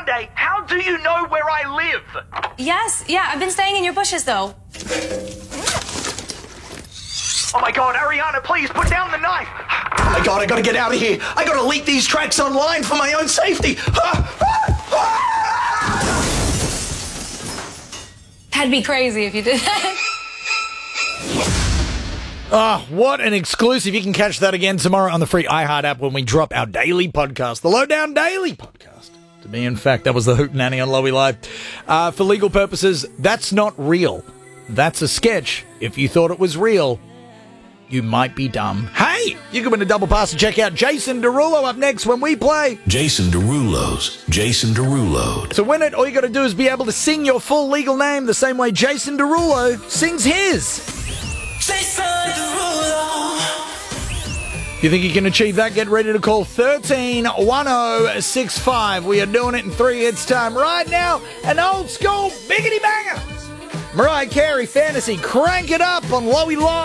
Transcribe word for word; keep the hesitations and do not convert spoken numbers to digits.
Grande, how do you know where I live? Yes, yeah, I've been staying in your bushes, though. Oh my god, Ariana, please put down the knife! Oh my god, I gotta get out of here. I gotta leak these tracks online for my own safety. That'd be crazy if you did that. Oh, what an exclusive. You can catch that again tomorrow on the free iHeart app when we drop our daily podcast, the Lowdown Daily Podcast. To be in fact, that was the Hootenanny on Lowy Live. Uh, for legal purposes, that's not real. That's a sketch. If you thought it was real, you might be dumb. Hey, you can win a double pass and check out Jason Derulo up next when we play Jason Derulo's Jason Derulo. To win it, all you got to do is be able to sing your full legal name the same way Jason Derulo sings his. Jason Derulo. You think you can achieve that? Get ready to call one three one zero six five. We are doing it in three hits time right now. An old school biggity banger. Mariah Carey Fantasy. Crank it up on Lowy Live.